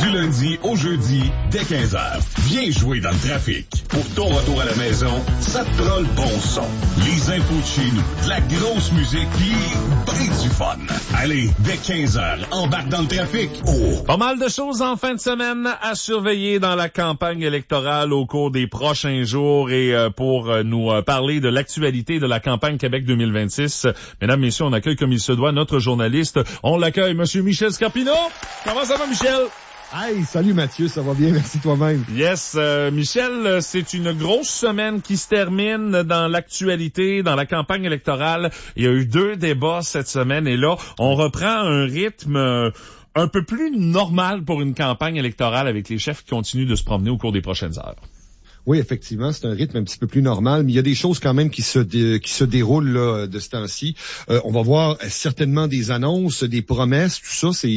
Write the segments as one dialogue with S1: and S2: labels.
S1: Du lundi au jeudi, dès 15h. Viens jouer dans le trafic. Pour ton retour à la maison, ça te prend le bon son. Les infos de chez nous, de la grosse musique, pis ben du fun. Allez, dès 15h, embarque dans le trafic. Oh!
S2: Pas mal de choses en fin de semaine à surveiller dans la campagne électorale au cours des prochains jours. Et pour nous parler de l'actualité de la campagne Québec 2026, mesdames, messieurs, on accueille comme il se doit notre journaliste. On l'accueille, Monsieur Michel Scarpino. Comment ça va, Michel?
S3: Hey, salut Mathieu, ça va bien, merci toi-même.
S2: Yes, Michel, c'est une grosse semaine qui se termine dans l'actualité, dans la campagne électorale. Il y a eu 2 débats cette semaine et là, on reprend un rythme un peu plus normal pour une campagne électorale avec les chefs qui continuent de se promener au cours des prochaines heures.
S3: Oui, effectivement, c'est un rythme un petit peu plus normal, mais il y a des choses quand même qui se déroulent là, de ce temps-ci. On va voir certainement des annonces, des promesses, tout ça,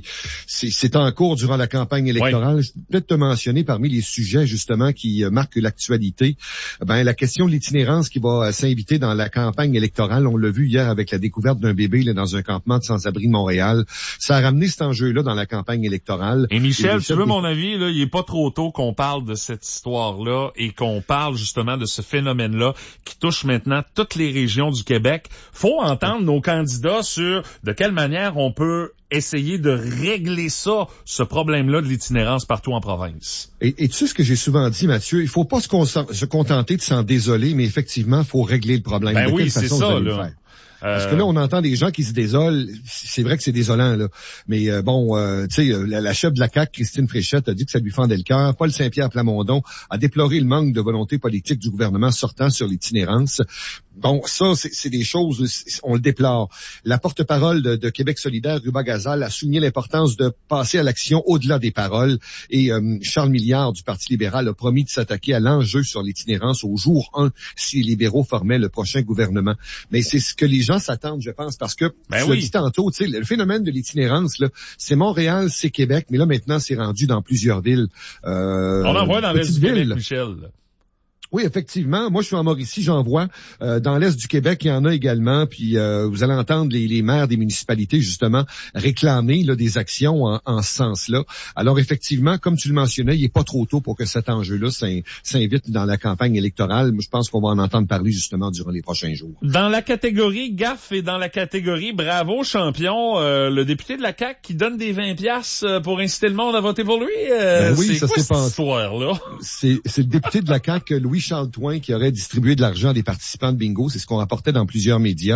S3: c'est en cours durant la campagne électorale. Je vais peut-être te mentionner parmi les sujets justement qui marquent l'actualité. La question de l'itinérance qui va s'inviter dans la campagne électorale. On l'a vu hier avec la découverte d'un bébé là, dans un campement de sans-abri de Montréal. Ça a ramené cet enjeu-là dans la campagne électorale.
S2: Et Michel, tu veux mon avis, là, il est pas trop tôt qu'on parle de cette histoire-là et qu'on parle justement de ce phénomène-là qui touche maintenant toutes les régions du Québec. Faut entendre nos candidats sur de quelle manière on peut essayer de régler ça, ce problème-là de l'itinérance partout en province.
S3: Et tu sais ce que j'ai souvent dit, Mathieu, il faut pas se contenter de s'en désoler, mais effectivement, il faut régler le problème.
S2: Ben oui, c'est ça, là.
S3: Parce que là, on entend des gens qui se désolent. C'est vrai que c'est désolant, là. Mais tu sais, la chef de la CAQ, Christine Fréchette, a dit que ça lui fendait le cœur. Paul Saint-Pierre Plamondon a déploré le manque de volonté politique du gouvernement sortant sur l'itinérance. Bon, ça, c'est des choses, on le déplore. La porte-parole de Québec solidaire, Ruba Gazal, a souligné l'importance de passer à l'action au-delà des paroles. Et Charles Milliard du Parti libéral a promis de s'attaquer à l'enjeu sur l'itinérance au jour 1 si les libéraux formaient le prochain gouvernement. Mais c'est ce que les gens s'attendent, je pense, parce que, tu l'as dit tantôt, tu sais, le phénomène de l'itinérance, là, c'est Montréal, c'est Québec, mais là, maintenant, c'est rendu dans plusieurs villes.
S2: On en voit dans l'Est du Québec, Michel.
S3: Oui, effectivement. Moi, je suis en Mauricie, j'en vois. Dans l'Est du Québec, il y en a également. Puis vous allez entendre les maires des municipalités, justement, réclamer là, des actions en ce sens-là. Alors, effectivement, comme tu le mentionnais, il n'est pas trop tôt pour que cet enjeu-là s'invite dans la campagne électorale. Moi, je pense qu'on va en entendre parler, justement, durant les prochains jours.
S2: Dans la catégorie gaffe et dans la catégorie bravo champion, le député de la CAQ qui donne des 20$ pour inciter le monde à voter pour lui,
S3: oui,
S2: c'est
S3: ça
S2: quoi
S3: cette
S2: histoire-là?
S3: C'est le député de la CAQ, Louis-Charles Touin, qui aurait distribué de l'argent à des participants de bingo. C'est ce qu'on rapportait dans plusieurs médias.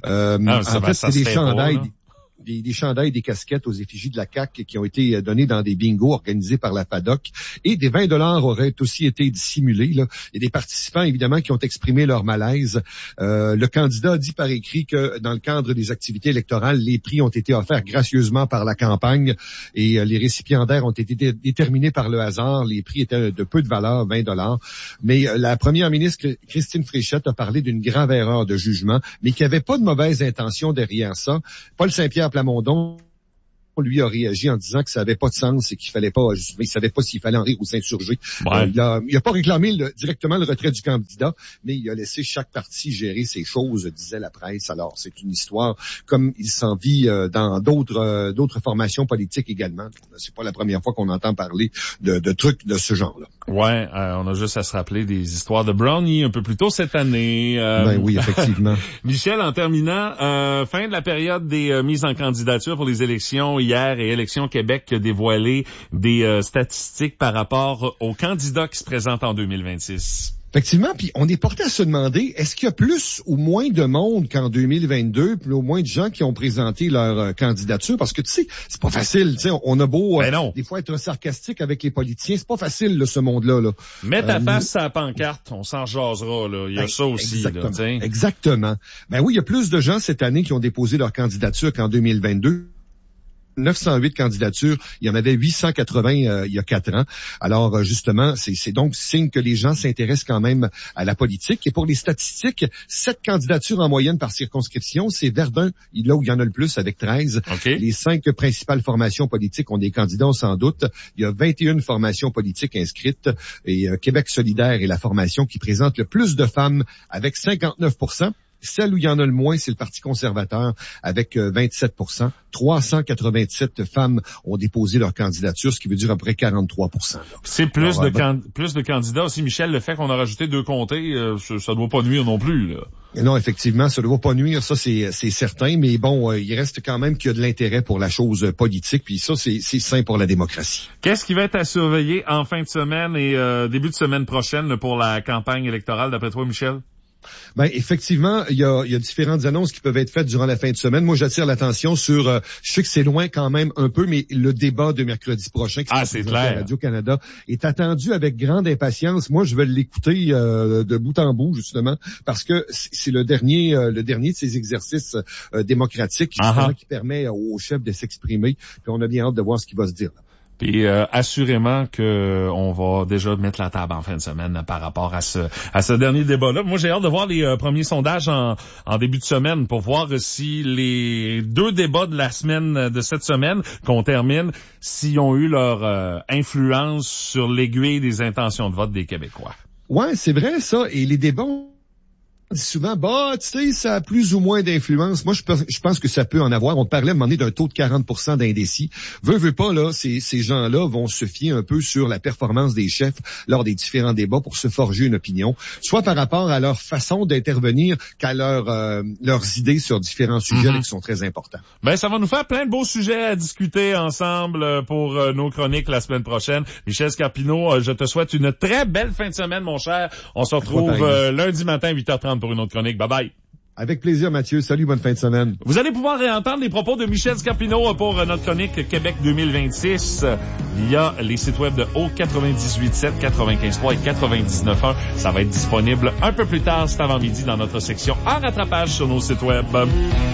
S3: En fait, c'est des chandails. Des chandails, des casquettes aux effigies de la CAQ qui ont été donnés dans des bingos organisés par la PADOC. Et des 20$ auraient aussi été dissimulés. Là. Il y a des participants, évidemment, qui ont exprimé leur malaise. Le candidat a dit par écrit que dans le cadre des activités électorales, les prix ont été offerts gracieusement par la campagne et les récipiendaires ont été déterminés par le hasard. Les prix étaient de peu de valeur, 20$. Mais la première ministre, Christine Fréchette, a parlé d'une grave erreur de jugement, mais qu'il n'y avait pas de mauvaise intention derrière ça. Paul Saint-Pierre Plamondon, lui, a réagi en disant que ça n'avait pas de sens et qu'il fallait pas, il savait pas s'il fallait en rire ou s'insurger.
S2: Ouais.
S3: Il a pas réclamé directement le retrait du candidat, mais il a laissé chaque parti gérer ses choses, disait la presse. Alors, c'est une histoire comme il s'en vit dans d'autres formations politiques également. C'est pas la première fois qu'on entend parler de trucs de ce genre-là.
S2: Ouais, on a juste à se rappeler des histoires de Brownie un peu plus tôt cette année.
S3: Ben oui, effectivement.
S2: Michel, en terminant, fin de la période des mises en candidature pour les élections hier et Élections Québec qui a dévoilé des statistiques par rapport aux candidats qui se présentent en 2026.
S3: Effectivement, puis on est porté à se demander, est-ce qu'il y a plus ou moins de monde qu'en 2022, plus ou moins de gens qui ont présenté leur candidature? Parce que, tu sais, c'est pas facile, tu sais, on a beau des fois être sarcastique avec les politiciens, c'est pas facile, là, ce monde-là. Là.
S2: Mets ta face sur la pancarte, on s'en jasera, là. Il y a ça aussi,
S3: exactement,
S2: là, t'sais.
S3: Exactement. Ben oui, il y a plus de gens cette année qui ont déposé leur candidature qu'en 2022. 908 candidatures, il y en avait 880 il y a 4 ans. Alors justement, c'est donc signe que les gens s'intéressent quand même à la politique. Et pour les statistiques, 7 candidatures en moyenne par circonscription, c'est Verdun, là où il y en a le plus, avec 13.
S2: Okay.
S3: Les 5 principales formations politiques ont des candidats, sans doute. Il y a 21 formations politiques inscrites. Et Québec solidaire est la formation qui présente le plus de femmes, avec 59%. Celle où il y en a le moins, c'est le Parti conservateur avec 27 %. 387 femmes ont déposé leur candidature, ce qui veut dire à peu près 43 %.
S2: C'est plus de candidats aussi, Michel. Le fait qu'on a rajouté 2 comtés, ça doit pas nuire non plus, là.
S3: Non, effectivement, ça ne doit pas nuire, ça c'est certain, mais bon, il reste quand même qu'il y a de l'intérêt pour la chose politique, puis ça c'est sain pour la démocratie.
S2: Qu'est-ce qui va être à surveiller en fin de semaine et début de semaine prochaine pour la campagne électorale, d'après toi, Michel?
S3: Ben effectivement, il y a différentes annonces qui peuvent être faites durant la fin de semaine. Moi, j'attire l'attention sur, je sais que c'est loin quand même un peu, mais le débat de mercredi prochain qui
S2: c'est clair.
S3: À Radio-Canada est attendu avec grande impatience. Moi, je vais l'écouter de bout en bout justement parce que c'est le dernier de ces exercices démocratiques justement, qui permet aux chefs de s'exprimer. Puis on a bien hâte de voir ce qui va se dire là.
S2: Puis assurément que on va déjà mettre la table en fin de semaine par rapport à ce dernier débat-là. Moi, j'ai hâte de voir les premiers sondages en début de semaine pour voir si les 2 débats de cette semaine qu'on termine, s'ils ont eu leur influence sur l'aiguille des intentions de vote des Québécois.
S3: Ouais, c'est vrai ça. Et les débats souvent, tu sais, ça a plus ou moins d'influence. Moi, je pense que ça peut en avoir. On parlait à un moment donné d'un taux de 40 % d'indécis. Veux pas, là, ces gens-là vont se fier un peu sur la performance des chefs lors des différents débats pour se forger une opinion, soit par rapport à leur façon d'intervenir qu'à leurs idées sur différents sujets qui sont très importants.
S2: Ben, ça va nous faire plein de beaux sujets à discuter ensemble pour nos chroniques la semaine prochaine. Michel Scarpino, je te souhaite une très belle fin de semaine, mon cher. On se retrouve lundi matin, 8h30 pour une autre chronique. Bye bye.
S3: Avec plaisir, Mathieu. Salut, bonne fin de semaine.
S2: Vous allez pouvoir réentendre les propos de Michel Scarpino pour notre chronique Québec 2026 via les sites web de O98.7, 95.3 et 99.1. Ça va être disponible un peu plus tard cet avant-midi dans notre section en rattrapage sur nos sites web.